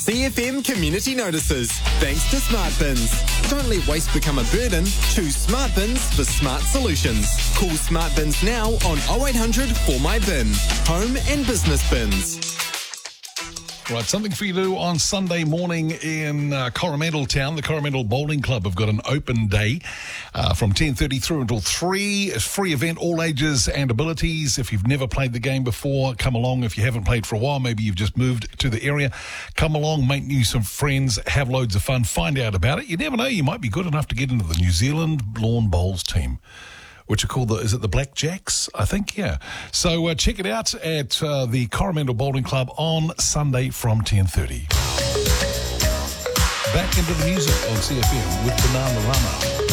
CFM Community Notices. Thanks to Smart Bins. Don't let waste become a burden. Choose Smart Bins for smart solutions. Call Smart Bins now on 0800 For My Bin. Home and business bins. Right, something for you to do on Sunday morning in Coromandel Town. The Coromandel Bowling Club have got an open day from 10:30 through until 3. It's a free event, all ages and abilities. If you've never played the game before, come along. If you haven't played for a while, maybe you've just moved to the area, come along, make you some friends, have loads of fun, find out about it. You never know, you might be good enough to get into the New Zealand Lawn Bowls team, which are called is it the Blackjacks? I think, yeah. So check it out at the Coromandel Bowling Club on Sunday from 10:30. Back into the music on CFM with Banana Rama.